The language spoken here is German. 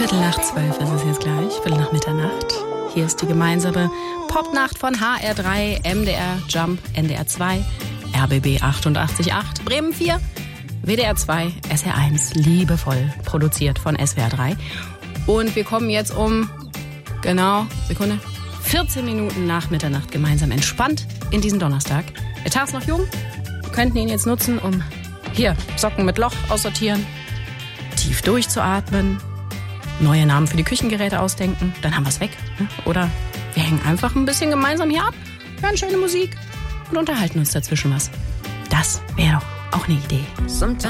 11:15 ist es jetzt gleich, 11 nach Mitternacht. Hier ist die gemeinsame Popnacht von HR3, MDR Jump, NDR 2, RBB 88.8, Bremen 4, WDR 2, SR 1, liebevoll produziert von SWR 3. Und wir kommen jetzt um, 14 Minuten nach Mitternacht gemeinsam entspannt in diesen Donnerstag. Der Tag ist noch jung, wir könnten ihn jetzt nutzen, um hier Socken mit Loch aussortieren, tief durchzuatmen, neue Namen für die Küchengeräte ausdenken, dann haben wir es weg. Oder wir hängen einfach ein bisschen gemeinsam hier ab, hören schöne Musik und unterhalten uns dazwischen was. Das wäre doch auch eine Idee. Sometimes